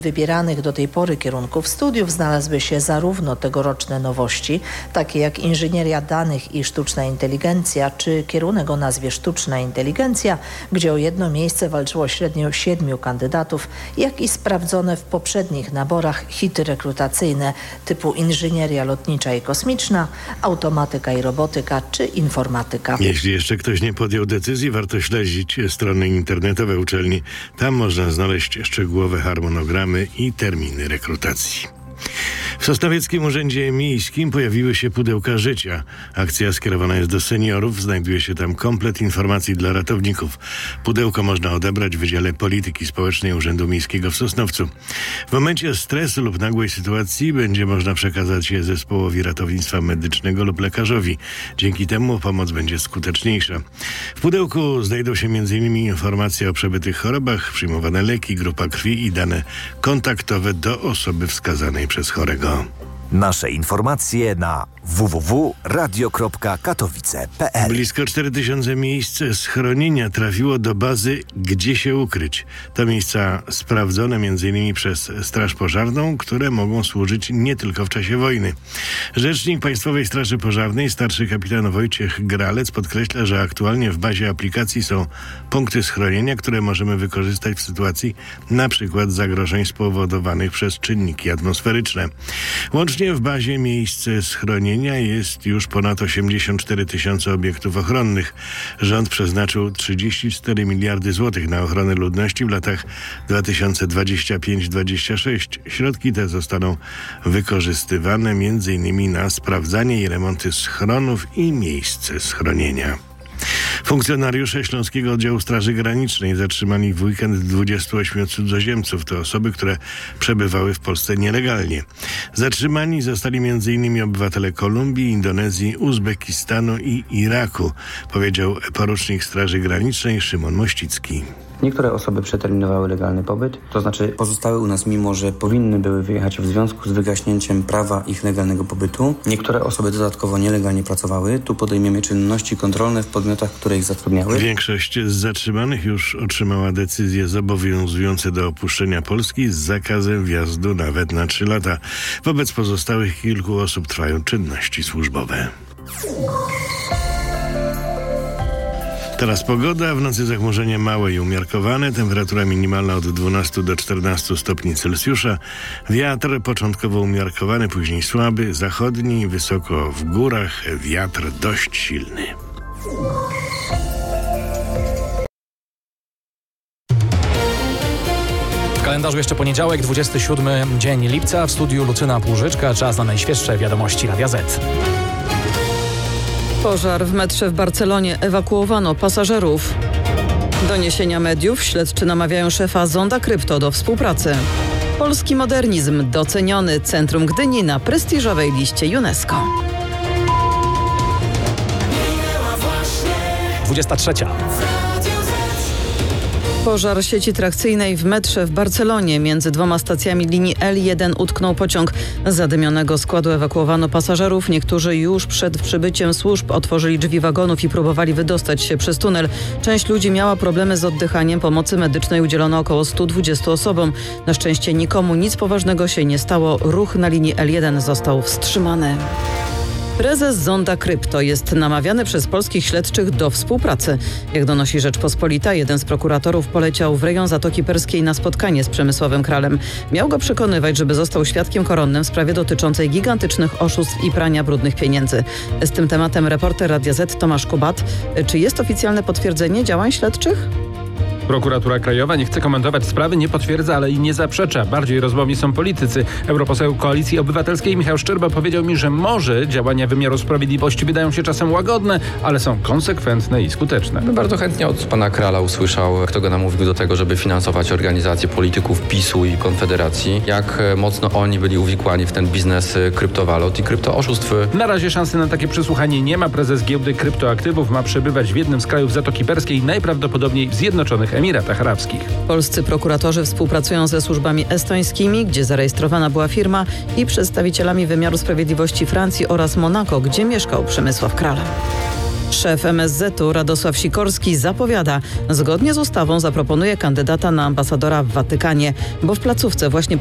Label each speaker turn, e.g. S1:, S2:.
S1: Wybieranych do tej pory kierunków studiów znalazły się zarówno tegoroczne nowości, takie jak inżynieria danych i sztuczna inteligencja, czy kierunek o nazwie sztuczna inteligencja, gdzie o jedno miejsce walczyło średnio 7 kandydatów, jak i sprawdzone w poprzednich naborach hity rekrutacyjne typu inżynieria lotnicza i kosmiczna, automatyka i robotyka czy informatyka.
S2: Jeśli jeszcze ktoś nie podjął decyzji, warto śledzić strony internetowe uczelni. Tam można znaleźć szczegółowe harmonogramy i terminy rekrutacji. W Sosnowieckim Urzędzie Miejskim pojawiły się pudełka życia. Akcja skierowana jest do seniorów. Znajduje się tam komplet informacji dla ratowników. Pudełko można odebrać w Wydziale Polityki Społecznej Urzędu Miejskiego w Sosnowcu. W momencie stresu lub nagłej sytuacji będzie można przekazać je zespołowi ratownictwa medycznego lub lekarzowi. Dzięki temu pomoc będzie skuteczniejsza. W pudełku znajdą się m.in. informacje o przebytych chorobach, przyjmowane leki, grupa krwi i dane kontaktowe do osoby wskazanej przez chorego.
S3: Nasze informacje na www.radio.katowice.pl.
S2: Blisko 4000 miejsc schronienia trafiło do bazy Gdzie się ukryć. To miejsca sprawdzone m.in. przez Straż Pożarną, które mogą służyć nie tylko w czasie wojny. Rzecznik Państwowej Straży Pożarnej, starszy kapitan Wojciech Gralec, podkreśla, że aktualnie w bazie aplikacji są punkty schronienia, które możemy wykorzystać w sytuacji np. zagrożeń spowodowanych przez czynniki atmosferyczne. Łącznie w bazie miejsc schronienia jest już ponad 84 tysiące obiektów ochronnych. Rząd przeznaczył 34 miliardy złotych na ochronę ludności w latach 2025-2026. Środki te zostaną wykorzystywane m.in. na sprawdzanie i remonty schronów i miejsc schronienia. Funkcjonariusze Śląskiego Oddziału Straży Granicznej zatrzymali w weekend 28 cudzoziemców. To osoby, które przebywały w Polsce nielegalnie. Zatrzymani zostali m.in. obywatele Kolumbii, Indonezji, Uzbekistanu i Iraku, powiedział porucznik Straży Granicznej Szymon Mościcki.
S4: Niektóre osoby przeterminowały legalny pobyt, to znaczy pozostały u nas mimo, że powinny były wyjechać w związku z wygaśnięciem prawa ich legalnego pobytu. Niektóre osoby dodatkowo nielegalnie pracowały. Tu podejmiemy czynności kontrolne w podmiotach, które ich zatrudniały.
S2: Większość z zatrzymanych już otrzymała decyzje zobowiązujące do opuszczenia Polski z zakazem wjazdu nawet na 3 lata. Wobec pozostałych kilku osób trwają czynności służbowe. Teraz pogoda. W nocy zachmurzenie małe i umiarkowane. Temperatura minimalna od 12 do 14 stopni Celsjusza. Wiatr początkowo umiarkowany, później słaby, zachodni, wysoko w górach. Wiatr dość silny.
S5: W kalendarzu jeszcze poniedziałek, 27 dzień lipca. W studiu Lucyna Płużyczka. Czas na najświeższe wiadomości Radia Z.
S6: Pożar w metrze w Barcelonie. Ewakuowano pasażerów. Doniesienia mediów. Śledczy namawiają szefa Zonda Krypto do współpracy. Polski modernizm doceniony. Centrum Gdyni na prestiżowej liście UNESCO.
S5: 23.
S6: Pożar sieci trakcyjnej w metrze w Barcelonie. Między 2 stacjami linii L1 utknął pociąg. Z zadymionego składu ewakuowano pasażerów. Niektórzy już przed przybyciem służb otworzyli drzwi wagonów i próbowali wydostać się przez tunel. Część ludzi miała problemy z oddychaniem. Pomocy medycznej udzielono około 120 osobom. Na szczęście nikomu nic poważnego się nie stało. Ruch na linii L1 został wstrzymany. Prezes Zonda Krypto jest namawiany przez polskich śledczych do współpracy. Jak donosi Rzeczpospolita, jeden z prokuratorów poleciał w rejon Zatoki Perskiej na spotkanie z Przemysławem Kralem. Miał go przekonywać, żeby został świadkiem koronnym w sprawie dotyczącej gigantycznych oszustw i prania brudnych pieniędzy. Z tym tematem reporter Radia Z Tomasz Kubat. Czy jest oficjalne potwierdzenie działań śledczych?
S7: Prokuratura Krajowa nie chce komentować sprawy, nie potwierdza, ale i nie zaprzecza. Bardziej rozmowni są politycy. Europoseł Koalicji Obywatelskiej Michał Szczerba powiedział mi, że może działania wymiaru sprawiedliwości wydają się czasem łagodne, ale są konsekwentne i skuteczne.
S8: Bardzo chętnie od pana Krala usłyszał, kto go namówił do tego, żeby finansować organizacje polityków PiS-u i Konfederacji. Jak mocno oni byli uwikłani w ten biznes kryptowalut i kryptooszustw.
S7: Na razie szansy na takie przesłuchanie nie ma. Prezes giełdy kryptoaktywów ma przebywać w jednym z krajów Zatoki Perskiej, najprawdopodobniej w Zjednoczonych Emiratach Arabskich.
S6: Polscy prokuratorzy współpracują ze służbami estońskimi, gdzie zarejestrowana była firma, i przedstawicielami wymiaru sprawiedliwości Francji oraz Monako, gdzie mieszkał Przemysław Kral. Szef MSZ-u Radosław Sikorski zapowiada, zgodnie z ustawą zaproponuje kandydata na ambasadora w Watykanie, bo w placówce właśnie